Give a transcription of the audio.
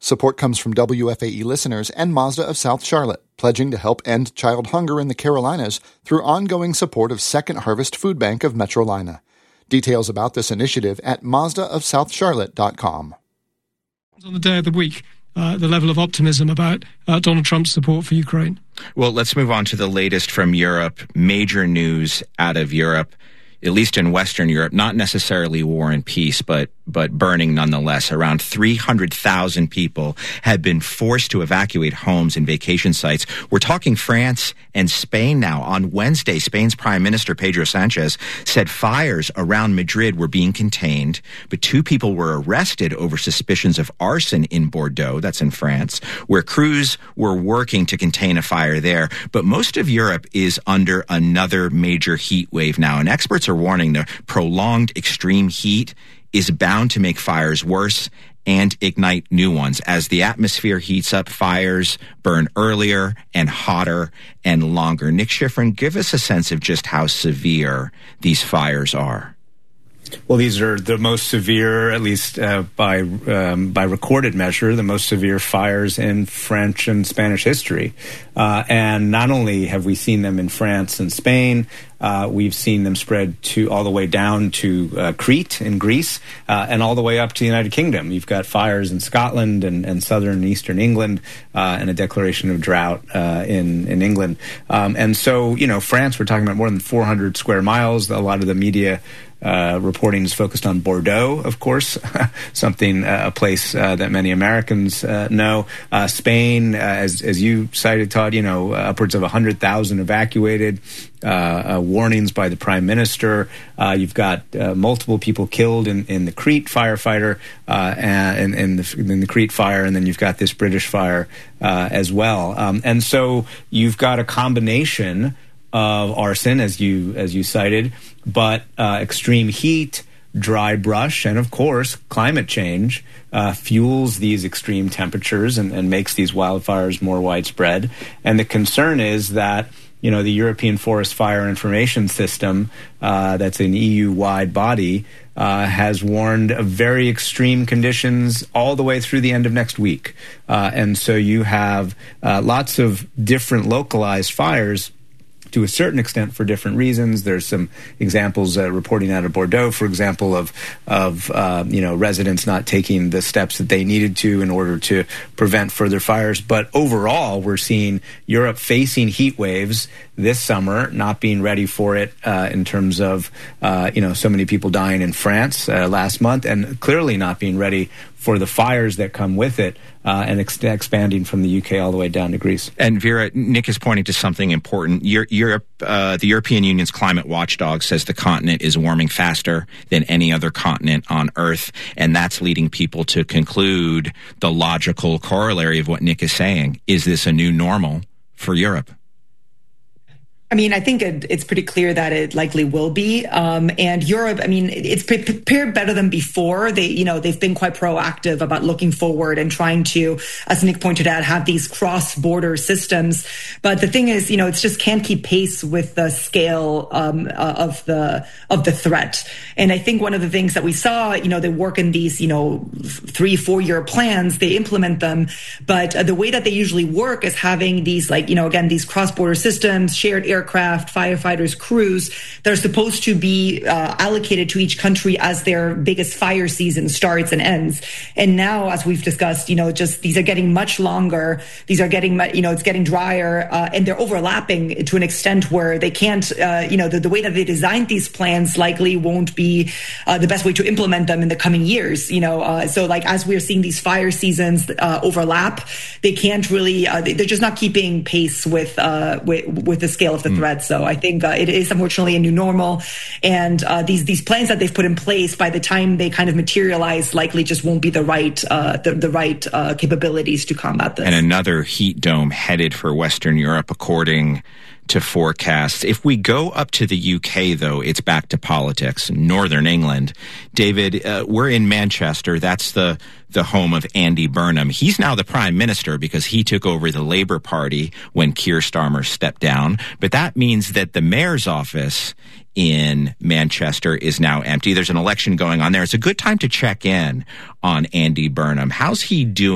Support comes from WFAE listeners and Mazda of South Charlotte, pledging to help end child hunger in the Carolinas through ongoing support of Second Harvest Food Bank of Metrolina. Details about this initiative at mazdaofsouthcharlotte.com. On the day of the week, the level of optimism about Donald Trump's support for Ukraine. Well, let's move on to the latest from Europe. Major news out of Europe, at least in Western Europe, not necessarily war and peace, but burning nonetheless. Around 300,000 people have been forced to evacuate homes and vacation sites. We're talking France and Spain now. On Wednesday, Spain's Prime Minister Pedro Sanchez said fires around Madrid were being contained, but 2 people were arrested over suspicions of arson in Bordeaux, that's in France, where crews were working to contain a fire there. But most of Europe is under another major heat wave now, and experts are warning the prolonged extreme heat is bound to make fires worse and ignite new ones. As the atmosphere heats up, fires burn earlier and hotter and longer. Nick Schifrin, give us a sense of just how severe these fires are. Well, these are the most severe, at least by recorded measure, the most severe fires in French and Spanish history. And not only have we seen them in France and Spain, we've seen them spread all the way down to Crete in Greece, and all the way up to the United Kingdom. You've got fires in Scotland and southern and eastern England, and a declaration of drought in England. And so, France, we're talking about more than 400 square miles. A lot of the media reporting is focused on Bordeaux, of course, a place that many Americans know. Spain, as you cited, Todd, upwards of 100,000 evacuated. Warnings by the Prime Minister. You've got multiple people killed in the Crete firefighter, and in the Crete fire, and then you've got this British fire as well. And so you've got a combination of arson, as you cited, but extreme heat, dry brush, and of course climate change fuels these extreme temperatures and makes these wildfires more widespread. And the concern is that the European Forest Fire Information System, that's an EU-wide body, has warned of very extreme conditions all the way through the end of next week. And so you have lots of different localized fires to a certain extent for different reasons. There's some examples reporting out of Bordeaux, for example, of residents not taking the steps that they needed to in order to prevent further fires. But overall, we're seeing Europe facing heat waves this summer, not being ready for it in terms of so many people dying in France last month, and clearly not being ready for the fires that come with it, and expanding from the UK all the way down to Greece. And Vera, Nick is pointing to something important. Europe, the European Union's climate watchdog says the continent is warming faster than any other continent on Earth, and that's leading people to conclude the logical corollary of what Nick is saying. Is this a new normal for Europe? I mean, I think it's pretty clear that it likely will be. And Europe, it's prepared better than before. They've been quite proactive about looking forward and trying to, as Nick pointed out, have these cross-border systems. But the thing is, it just can't keep pace with the scale of the threat. And I think one of the things that we saw, they work in these, 3-4 year plans, they implement them. But the way that they usually work is having these, these cross-border systems, shared aircraft, firefighters, crews that are supposed to be allocated to each country as their biggest fire season starts and ends. And now, as we've discussed, these are getting much longer. These are getting, it's getting drier, and they're overlapping to an extent where they can't, the way that they designed these plans likely won't be the best way to implement them in the coming years. So as we're seeing these fire seasons overlap, they can't really, they're just not keeping pace with the scale of the threat. So I think it is unfortunately a new normal, and these plans that they've put in place, by the time they kind of materialize, likely just won't be the right capabilities to combat this. And another heat dome headed for Western Europe, according to forecasts. If we go up to the UK, though, it's back to politics. Northern England. David, we're in Manchester. That's the home of Andy Burnham. He's now the Prime Minister because he took over the Labour Party when Keir Starmer stepped down. But that means that the mayor's office in Manchester is now empty. There's an election going on there. It's a good time to check in on Andy Burnham. How's he doing?